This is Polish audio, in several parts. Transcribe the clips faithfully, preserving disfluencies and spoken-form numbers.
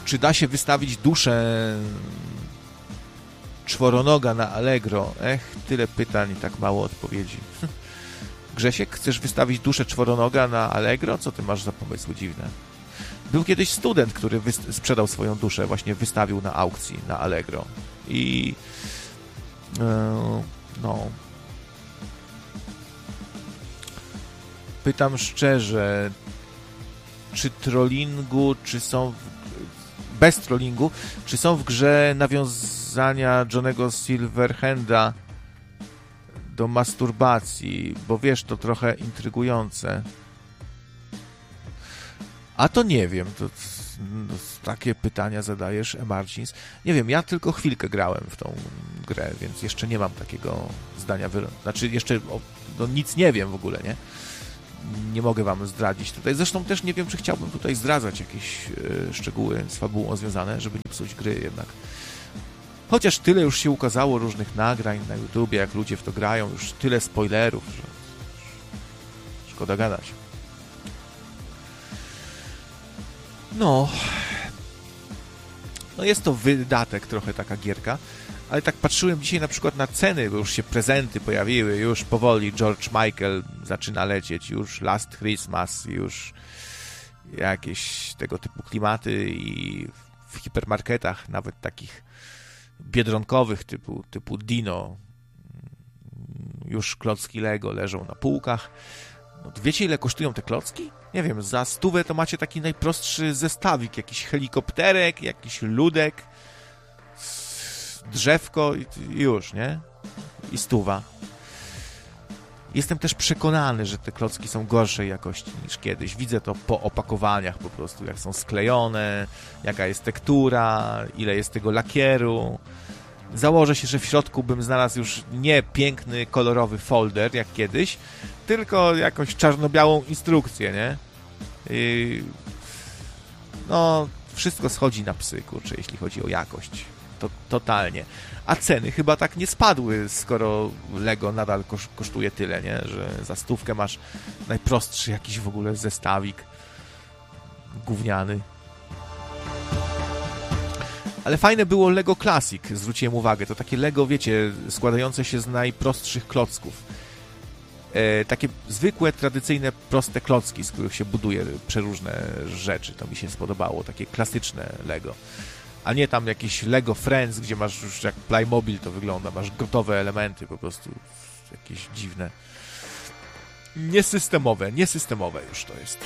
Czy da się wystawić duszę czworonoga na Allegro? Ech, tyle pytań, tak mało odpowiedzi. Grzesiek, chcesz wystawić duszę czworonoga na Allegro? Co ty masz za pomysły dziwne? Był kiedyś student, który sprzedał swoją duszę, właśnie wystawił na aukcji na Allegro. I yy, no... Pytam szczerze, czy trollingu, czy są w, bez trollingu, czy są w grze nawiązania Johnnego Silverhanda do masturbacji, bo wiesz, to trochę intrygujące. A to nie wiem, to, no, takie pytania zadajesz, E. Marcins. Nie wiem, ja tylko chwilkę grałem w tą grę, więc jeszcze nie mam takiego zdania, znaczy jeszcze o, no, nic nie wiem w ogóle, nie? Nie mogę wam zdradzić tutaj. Zresztą też nie wiem, czy chciałbym tutaj zdradzać jakieś e, szczegóły z fabułą związane, żeby nie psuć gry jednak. Chociaż tyle już się ukazało różnych nagrań na YouTubie, jak ludzie w to grają, już tyle spoilerów, że szkoda gadać. No, no jest to wydatek trochę taka gierka, ale tak patrzyłem dzisiaj na przykład na ceny, bo już się prezenty pojawiły, już powoli George Michael zaczyna lecieć, już Last Christmas, już jakieś tego typu klimaty i w hipermarketach, nawet takich biedronkowych typu, typu Dino, już klocki Lego leżą na półkach. No, wiecie, ile kosztują te klocki? Nie wiem, za stówę to macie taki najprostszy zestawik, jakiś helikopterek, jakiś ludek, drzewko i już, nie? I stuwa. Jestem też przekonany, że te klocki są gorszej jakości niż kiedyś. Widzę to po opakowaniach po prostu, jak są sklejone, jaka jest tektura, ile jest tego lakieru. Założę się, że w środku bym znalazł już nie piękny, kolorowy folder, jak kiedyś, tylko jakąś czarno-białą instrukcję, nie? I... No, wszystko schodzi na psy, kurczę, jeśli chodzi o jakość. To, totalnie. A ceny chyba tak nie spadły, skoro Lego nadal kosz, kosztuje tyle, nie? Że za stówkę masz najprostszy jakiś w ogóle zestawik gówniany. Ale fajne było Lego Classic, zwróciłem uwagę. To takie Lego, wiecie, składające się z najprostszych klocków. E, takie zwykłe, tradycyjne, proste klocki, z których się buduje przeróżne rzeczy. To mi się spodobało, takie klasyczne Lego. A nie tam jakieś Lego Friends, gdzie masz już jak Playmobil to wygląda, masz gotowe elementy, po prostu jakieś dziwne. Niesystemowe, niesystemowe już to jest.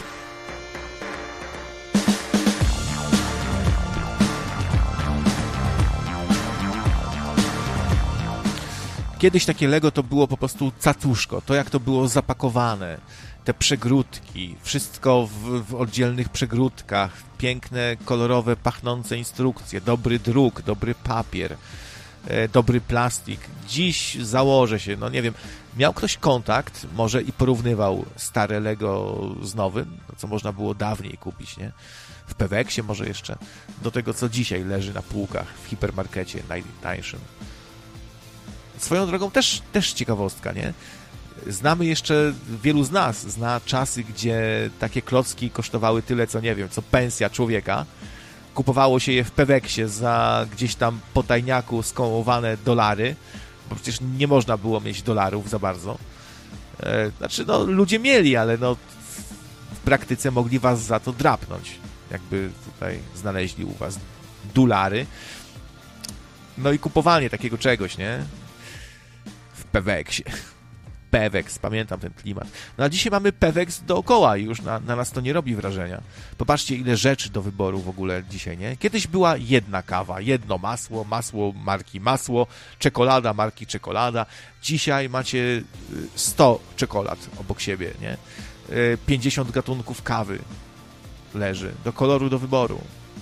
Kiedyś takie Lego to było po prostu cacuszko, to jak to było zapakowane, te przegródki, wszystko w, w oddzielnych przegródkach, piękne, kolorowe, pachnące instrukcje, dobry druk, dobry papier, e, dobry plastik. Dziś założę się, no nie wiem, miał ktoś kontakt, może i porównywał stare Lego z nowym, no, co można było dawniej kupić, nie? W Peweksie może jeszcze, do tego, co dzisiaj leży na półkach w hipermarkecie najtańszym. Swoją drogą też, też ciekawostka, nie? Znamy jeszcze, wielu z nas zna czasy, gdzie takie klocki kosztowały tyle, co nie wiem, co pensja człowieka. Kupowało się je w Peweksie za gdzieś tam po tajniaku skołowane dolary, bo przecież nie można było mieć dolarów za bardzo. E, znaczy, no, ludzie mieli, ale no, w praktyce mogli was za to drapnąć, jakby tutaj znaleźli u was dolary. No i kupowanie takiego czegoś, nie? W Peweksie. Peweks, pamiętam ten klimat. No a dzisiaj mamy Peweks dookoła i już na, na nas to nie robi wrażenia. Popatrzcie, ile rzeczy do wyboru w ogóle dzisiaj, nie? Kiedyś była jedna kawa, jedno masło, masło marki masło, czekolada marki czekolada. Dzisiaj macie sto czekolad obok siebie, nie? pięćdziesiąt gatunków kawy leży, do koloru do wyboru.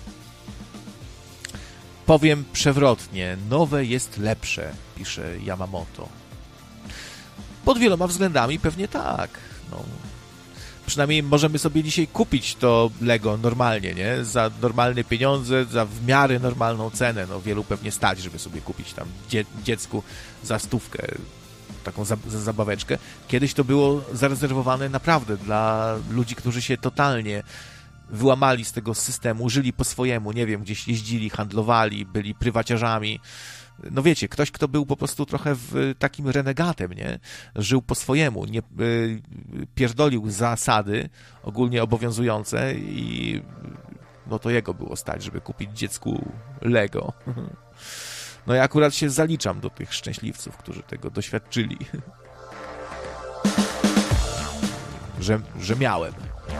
Powiem przewrotnie, nowe jest lepsze, pisze Yamamoto. Pod wieloma względami pewnie tak. No. Przynajmniej możemy sobie dzisiaj kupić to Lego normalnie, nie? Za normalne pieniądze, za w miarę normalną cenę. No, wielu pewnie stać, żeby sobie kupić tam dzie- dziecku za stówkę taką za- za zabaweczkę. Kiedyś to było zarezerwowane naprawdę dla ludzi, którzy się totalnie wyłamali z tego systemu, żyli po swojemu, nie wiem, gdzieś jeździli, handlowali, byli prywaciarzami. No wiecie, ktoś, kto był po prostu trochę w takim renegatem, nie? Żył po swojemu, nie y, pierdolił zasady ogólnie obowiązujące i no to jego było stać, żeby kupić dziecku Lego. No ja akurat się zaliczam do tych szczęśliwców, którzy tego doświadczyli. Że, że miałem.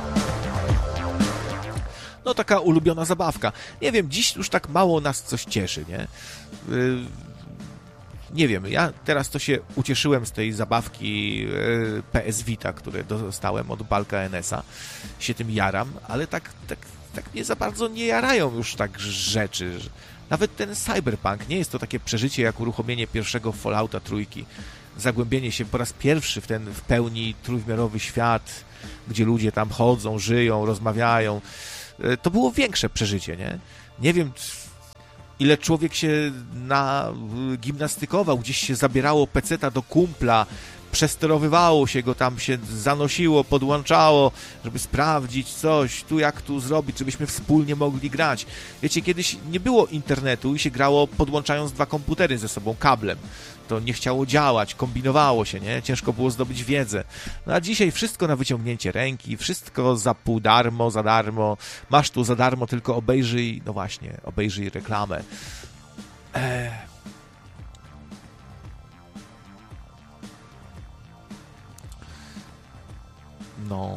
No taka ulubiona zabawka. Nie wiem, dziś już tak mało nas coś cieszy, nie? Yy, nie wiem, ja teraz to się ucieszyłem z tej zabawki yy, P S Vita, które dostałem od Balka N S a. Się tym jaram, ale tak, tak, tak mnie za bardzo nie jarają już tak rzeczy. Nawet ten Cyberpunk nie jest to takie przeżycie jak uruchomienie pierwszego Fallouta trójki. Zagłębienie się po raz pierwszy w ten w pełni trójwymiarowy świat, gdzie ludzie tam chodzą, żyją, rozmawiają. To było większe przeżycie, nie? Nie wiem, ile człowiek się na gimnastykował, gdzieś się zabierało peceta do kumpla, przesterowywało się go, tam się zanosiło, podłączało, żeby sprawdzić coś, tu jak tu zrobić, żebyśmy wspólnie mogli grać. Wiecie, kiedyś nie było internetu i się grało podłączając dwa komputery ze sobą kablem. To nie chciało działać, kombinowało się, nie? Ciężko było zdobyć wiedzę. No a dzisiaj wszystko na wyciągnięcie ręki, wszystko za pół darmo, za darmo. Masz tu za darmo, tylko obejrzyj, no właśnie, obejrzyj reklamę. Eee. No.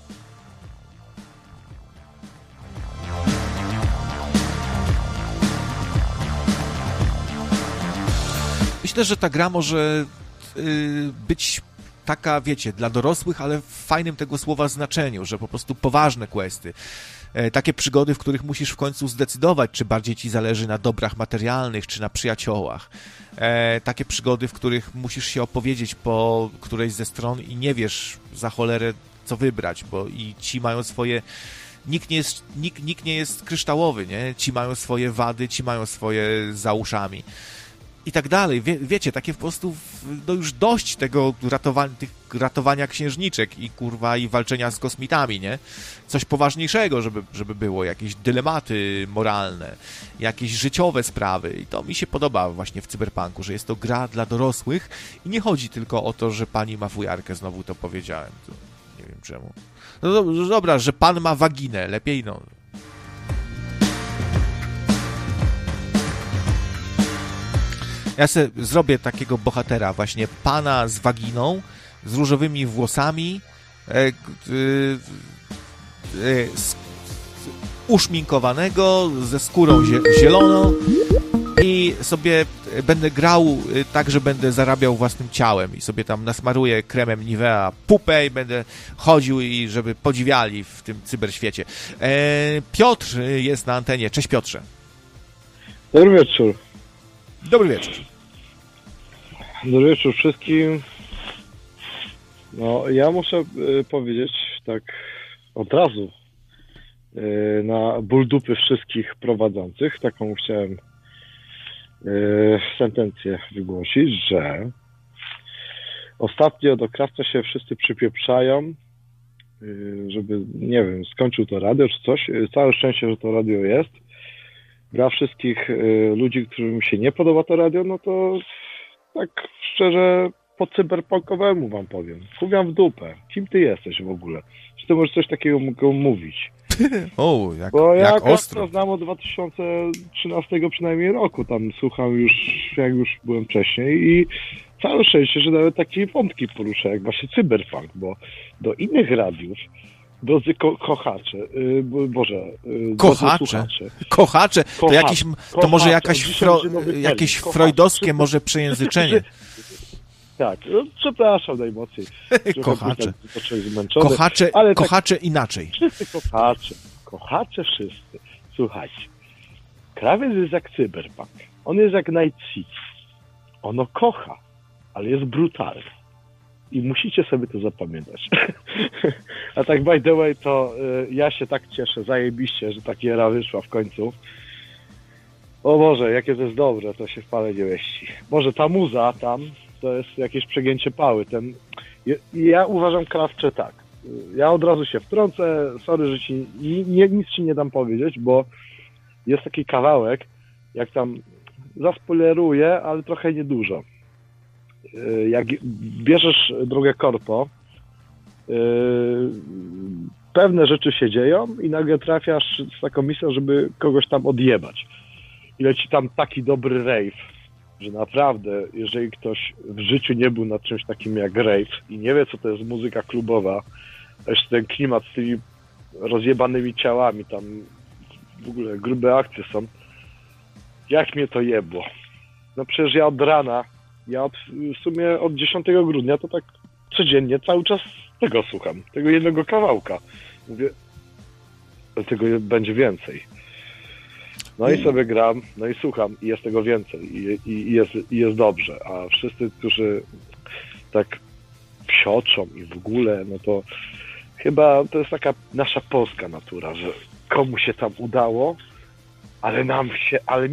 Myślę, że ta gra może y, być taka, wiecie, dla dorosłych, ale w fajnym tego słowa znaczeniu, że po prostu poważne questy. E, takie przygody, w których musisz w końcu zdecydować, czy bardziej ci zależy na dobrach materialnych, czy na przyjaciołach. E, takie przygody, w których musisz się opowiedzieć po którejś ze stron i nie wiesz za cholerę, co wybrać, bo i ci mają swoje... Nikt nie jest, nikt, nikt nie jest kryształowy, nie? Ci mają swoje wady, ci mają swoje za uszami. I tak dalej. Wie, wiecie, takie po prostu no już dość tego ratowania, tych ratowania księżniczek i kurwa i walczenia z kosmitami, nie? Coś poważniejszego, żeby, żeby było, jakieś dylematy moralne, jakieś życiowe sprawy i to mi się podoba właśnie w Cyberpunku, że jest to gra dla dorosłych i nie chodzi tylko o to, że pani ma fujarkę, znowu to powiedziałem. To nie wiem czemu. No do, dobra, że pan ma waginę, lepiej no. Ja sobie zrobię takiego bohatera, właśnie pana z waginą, z różowymi włosami, e, e, e, z, uszminkowanego, ze skórą zieloną i sobie będę grał tak, że będę zarabiał własnym ciałem i sobie tam nasmaruję kremem Nivea pupę i będę chodził i żeby podziwiali w tym cyberświecie. E, Piotr jest na antenie. Cześć Piotrze. Dobry wieczór. Dobry wieczór. Dobry wieczór wszystkim. No, ja muszę y, powiedzieć tak od razu y, na ból dupy wszystkich prowadzących, taką chciałem y, sentencję wygłosić, że ostatnio do Krawca się wszyscy przypieprzają, y, żeby, nie wiem, skończył to radio czy coś. Całe szczęście, że to radio jest. Dla wszystkich y, ludzi, którym się nie podoba to radio, no to tak szczerze po cyberpunkowemu wam powiem. Chuwiam w dupę. Kim ty jesteś w ogóle? Czy ty możesz coś takiego mówić? O, jak, Bo ja jak ostro. znam od dwa tysiące trzynastego przynajmniej roku. Tam słucham już, jak już byłem wcześniej i całe szczęście, że nawet takie wątki poruszę, jak właśnie cyberpunk, bo do innych radiów drodzy ko- kochacze, yy, Boże, yy, kochacze. kochacze, to kochacze, jakiś, to kochacze. może jakaś fro, jakieś kochacze. freudowskie może przejęzyczenie. Tak, no, przepraszam najmocniej. Kochacze. Zmęczony, kochacze, ale kochacze tak, inaczej. Wszyscy kochacze, kochacze wszyscy. Słuchajcie, krawiec jest jak cyberpunk, on jest jak Night City. Ono kocha, ale jest brutalny. I musicie sobie to zapamiętać. A tak by the way, to y, ja się tak cieszę, zajebiście, że ta giera wyszła w końcu. O Boże, jakie to jest dobre, to się w pale nie mieści. Może ta muza tam, to jest jakieś przegięcie pały. Ten, ja, ja uważam, Krawcze, tak. ja od razu się wtrącę, sorry, że ci nie, nic ci nie dam powiedzieć, bo jest taki kawałek, jak tam zaspoileruję, ale trochę niedużo. Jak bierzesz drogę korpo, pewne rzeczy się dzieją i nagle trafiasz z taką misją, żeby kogoś tam odjebać. I leci tam taki dobry rave, że naprawdę, jeżeli ktoś w życiu nie był na czymś takim jak rave i nie wie, co to jest muzyka klubowa, jeszcze ten klimat z tymi rozjebanymi ciałami, tam w ogóle grube akcje są, jak mnie to jebło. No przecież ja od rana, ja od, w sumie od dziesiątego grudnia to tak codziennie cały czas tego słucham, tego jednego kawałka. Mówię, tego będzie więcej. No i sobie gram, no i słucham i jest tego więcej i, i, i, jest, i jest dobrze, a wszyscy, którzy tak psioczą i w ogóle, no to chyba to jest taka nasza polska natura, że komu się tam udało, ale nam się, ale